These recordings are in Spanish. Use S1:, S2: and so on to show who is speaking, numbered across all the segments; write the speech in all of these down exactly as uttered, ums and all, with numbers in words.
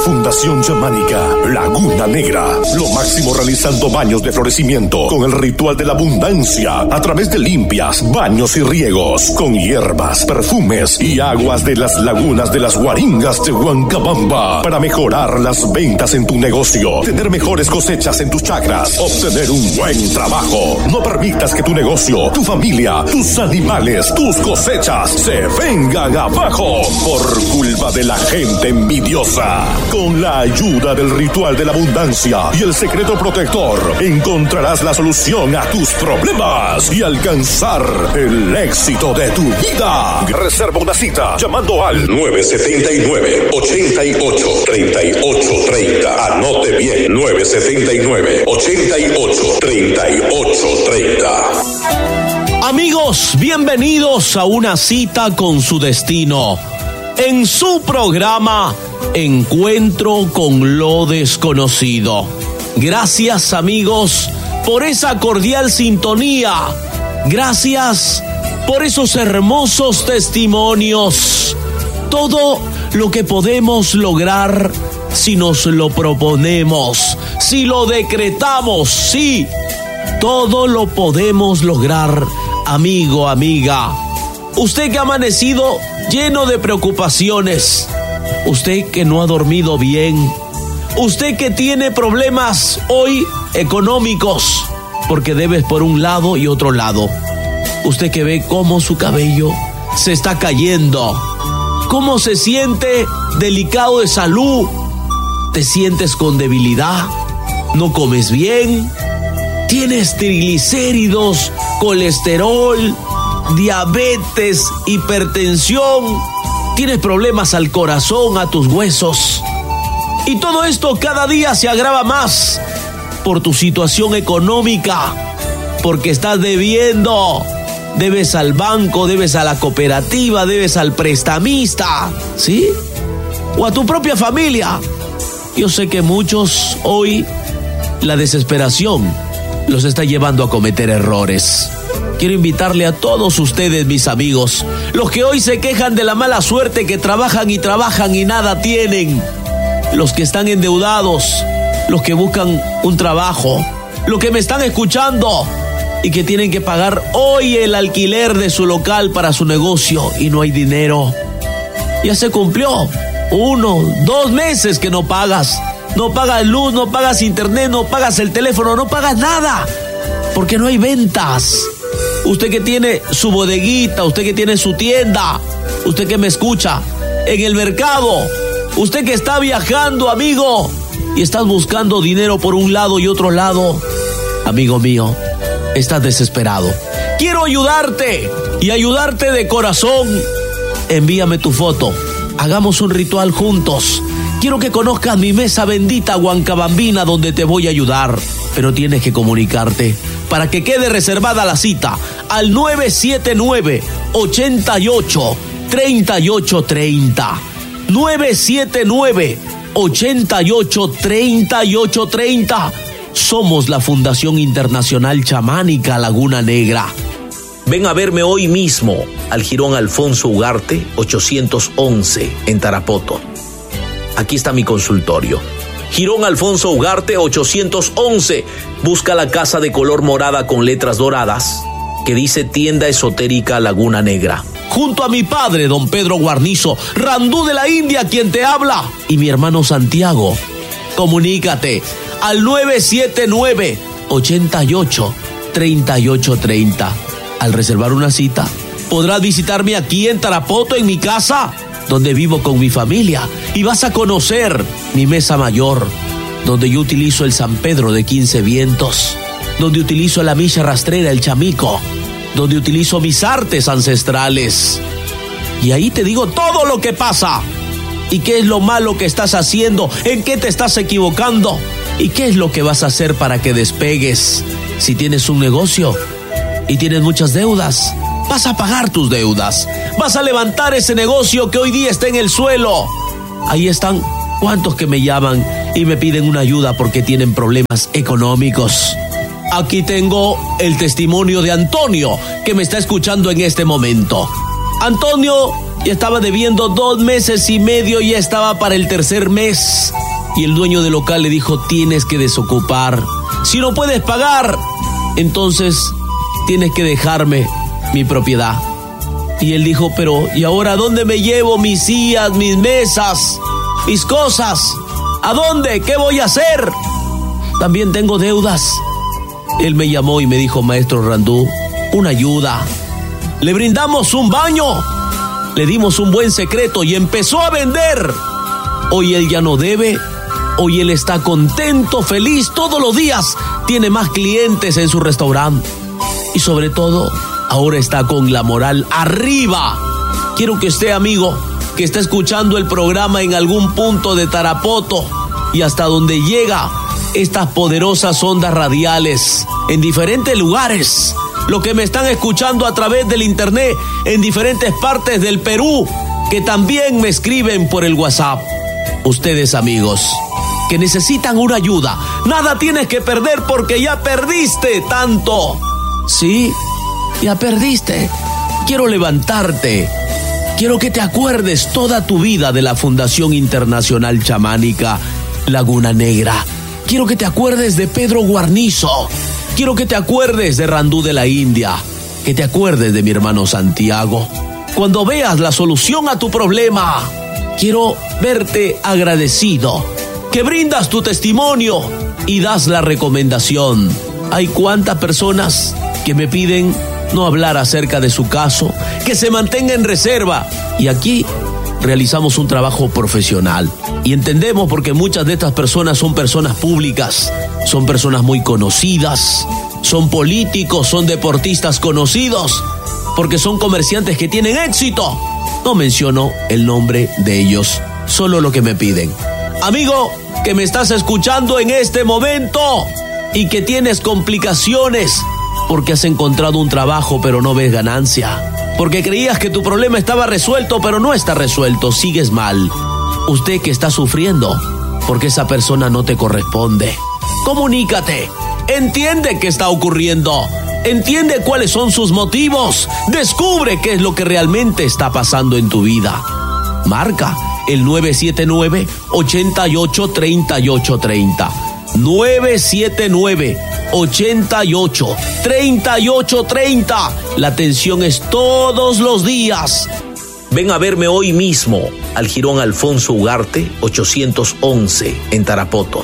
S1: Fundación Chamánica Laguna Negra. Lo máximo realizando baños de florecimiento con el ritual de la abundancia a través de limpias, baños y riegos con hierbas, perfumes y aguas de las lagunas de las Guaringas de Huancabamba para mejorar las ventas en tu negocio, tener mejores cosechas en tus chacras, obtener un buen trabajo. No permitas que tu negocio, tu familia, tus animales, tus cosechas se vengan abajo por culpa de la gente envidiosa. Con la ayuda del ritual de la abundancia y el secreto protector, encontrarás la solución a tus problemas y alcanzar el éxito de tu vida. Reserva una cita llamando al
S2: nueve siete nueve, ocho ocho, tres ocho tres cero. Anote bien, nueve siete nueve, ocho ocho, tres ocho tres cero.
S3: Amigos, bienvenidos a una cita con su destino. En su programa Encuentro con lo Desconocido. Gracias, amigos, por esa cordial sintonía. Gracias por esos hermosos testimonios. Todo lo que podemos lograr si nos lo proponemos, si lo decretamos, sí, todo lo podemos lograr, amigo, amiga. Usted que ha amanecido lleno de preocupaciones, usted que no ha dormido bien, usted que tiene problemas hoy económicos, porque debes por un lado y otro lado. Usted que ve cómo su cabello se está cayendo, cómo se siente delicado de salud, te sientes con debilidad, no comes bien, tienes triglicéridos, colesterol, diabetes, hipertensión, tienes problemas al corazón, a tus huesos. Y todo esto cada día se agrava más por tu situación económica, porque estás debiendo. Debes al banco, debes a la cooperativa, debes al prestamista, ¿sí? O a tu propia familia. Yo sé que muchos hoy la desesperación los está llevando a cometer errores. Quiero invitarle a todos ustedes, mis amigos, los que hoy se quejan de la mala suerte, que trabajan y trabajan y nada tienen, los que están endeudados, los que buscan un trabajo, los que me están escuchando y que tienen que pagar hoy el alquiler de su local para su negocio y no hay dinero. Ya se cumplió uno, dos meses que no pagas. No pagas luz, no pagas internet, no pagas el teléfono, no pagas nada, porque no hay ventas. Usted que tiene su bodeguita, usted que tiene su tienda, usted que me escucha en el mercado, usted que está viajando, amigo, y estás buscando dinero por un lado y otro lado, amigo mío, estás desesperado. Quiero ayudarte y ayudarte de corazón. Envíame tu foto, hagamos un ritual juntos. Quiero que conozcas mi mesa bendita huancabambina, donde te voy a ayudar, pero tienes que comunicarte para que quede reservada la cita al nueve siete nueve, ocho ocho, tres ocho tres cero. nueve siete nueve, ocho ocho, tres ocho tres cero. Somos la Fundación Internacional Chamánica Laguna Negra. Ven a verme hoy mismo al Jirón Alfonso Ugarte ochocientos once en Tarapoto. Aquí está mi consultorio. Jirón Alfonso Ugarte ochocientos once. Busca la casa de color morada con letras doradas que dice Tienda Esotérica Laguna Negra. Junto a mi padre, don Pedro Guarnizo, Randú de la India, quien te habla, y mi hermano Santiago. Comunícate al nueve siete nueve, ocho ocho, tres ocho tres cero. Al reservar una cita, podrás visitarme aquí en Tarapoto, en mi casa, donde vivo con mi familia, y vas a conocer mi mesa mayor, donde yo utilizo el San Pedro de quince vientos, donde utilizo la milla rastrera, el chamico, donde utilizo mis artes ancestrales. Y ahí te digo todo lo que pasa, y qué es lo malo que estás haciendo, en qué te estás equivocando, y qué es lo que vas a hacer para que despegues. Si tienes un negocio y tienes muchas deudas, vas a pagar tus deudas, vas a levantar ese negocio que hoy día está en el suelo. Ahí están cuantos que me llaman y me piden una ayuda porque tienen problemas económicos. Aquí tengo el testimonio de Antonio, que me está escuchando en este momento. Antonio y estaba debiendo dos meses y medio y ya estaba para el tercer mes. Y el dueño del local le dijo, tienes que desocupar. Si no puedes pagar, entonces tienes que dejarme mi propiedad. Y él dijo, pero ¿y ahora a dónde me llevo mis sillas, mis mesas, mis cosas? ¿A dónde? ¿Qué voy a hacer? También tengo deudas. Él me llamó y me dijo, maestro Randú, una ayuda. Le brindamos un baño, le dimos un buen secreto y empezó a vender. Hoy él ya no debe, hoy él está contento, feliz, todos los días tiene más clientes en su restaurante. Y sobre todo, ahora está con la moral arriba. Quiero que usted, amigo, que está escuchando el programa en algún punto de Tarapoto y hasta donde llega estas poderosas ondas radiales en diferentes lugares, los que me están escuchando a través del internet en diferentes partes del Perú, que también me escriben por el WhatsApp. Ustedes, amigos, que necesitan una ayuda, nada tienes que perder porque ya perdiste tanto. Sí, ya perdiste. Quiero levantarte. Quiero que te acuerdes toda tu vida de la Fundación Internacional Chamánica Laguna Negra. Quiero que te acuerdes de Pedro Guarnizo. Quiero que te acuerdes de Randú de la India. Que te acuerdes de mi hermano Santiago. Cuando veas la solución a tu problema, quiero verte agradecido. Que brindas tu testimonio y das la recomendación. Hay cuántas personas que me piden no hablar acerca de su caso, que se mantenga en reserva. Y aquí realizamos un trabajo profesional. Y entendemos porque muchas de estas personas son personas públicas, son personas muy conocidas, son políticos, son deportistas conocidos, porque son comerciantes que tienen éxito. No menciono el nombre de ellos, solo lo que me piden. Amigo, que me estás escuchando en este momento y que tienes complicaciones porque has encontrado un trabajo pero no ves ganancia, porque creías que tu problema estaba resuelto pero no está resuelto, sigues mal. Usted que está sufriendo porque esa persona no te corresponde, comunícate, entiende qué está ocurriendo, entiende cuáles son sus motivos, descubre qué es lo que realmente está pasando en tu vida. Marca el nueve siete nueve, ocho ocho tres ocho tres cero. nueve siete nueve, ocho ocho tres ocho tres cero. La atención es todos los días. Ven a verme hoy mismo al Jirón Alfonso Ugarte ochocientos once en Tarapoto.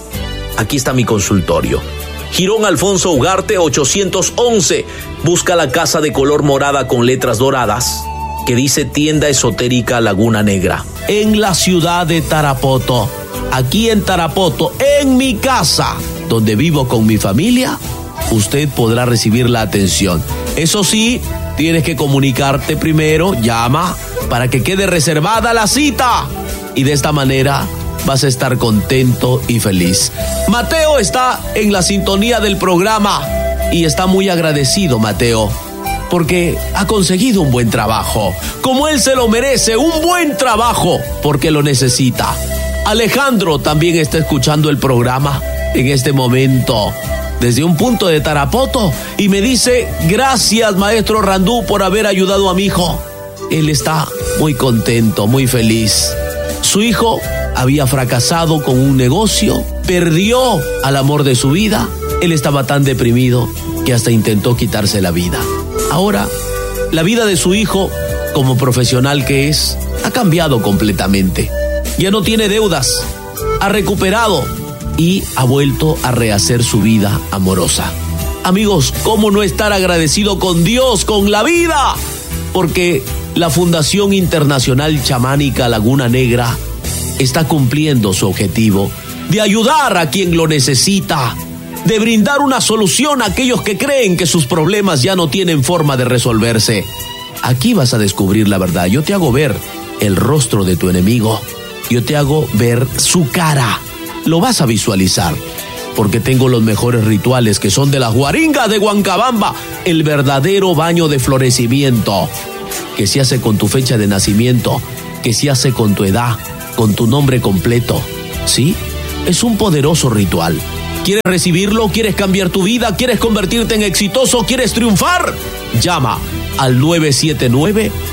S3: Aquí está mi consultorio. Jirón Alfonso Ugarte ochocientos once. Busca la casa de color morada con letras doradas que dice Tienda Esotérica Laguna Negra, en la ciudad de Tarapoto. Aquí en Tarapoto, en mi casa, donde vivo con mi familia, usted podrá recibir la atención. Eso sí, tienes que comunicarte primero, llama, para que quede reservada la cita. Y de esta manera vas a estar contento y feliz. Mateo está en la sintonía del programa y está muy agradecido, Mateo, porque ha conseguido un buen trabajo, como él se lo merece, un buen trabajo, porque lo necesita. Alejandro también está escuchando el programa en este momento, desde un punto de Tarapoto, y me dice, gracias maestro Randú por haber ayudado a mi hijo. Él está muy contento, muy feliz. Su hijo había fracasado con un negocio, perdió al amor de su vida, él estaba tan deprimido que hasta intentó quitarse la vida. Ahora, la vida de su hijo, como profesional que es, ha cambiado completamente. Ya no tiene deudas, ha recuperado y ha vuelto a rehacer su vida amorosa. Amigos, ¿cómo no estar agradecido con Dios, con la vida? Porque la Fundación Internacional Chamánica Laguna Negra está cumpliendo su objetivo de ayudar a quien lo necesita, de brindar una solución a aquellos que creen que sus problemas ya no tienen forma de resolverse. Aquí vas a descubrir la verdad. Yo te hago ver el rostro de tu enemigo. Yo te hago ver su cara. Lo vas a visualizar. Porque tengo los mejores rituales que son de las Guaringas de Huancabamba. El verdadero baño de florecimiento. Que se hace con tu fecha de nacimiento. Que se hace con tu edad. Con tu nombre completo. ¿Sí? Es un poderoso ritual. ¿Quieres recibirlo? ¿Quieres cambiar tu vida? ¿Quieres convertirte en exitoso? ¿Quieres triunfar? Llama al nueve siete nueve,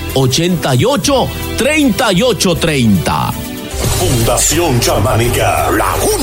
S3: ochenta y ocho, treinta y ocho treinta.
S1: Fundación Chamánica Laguna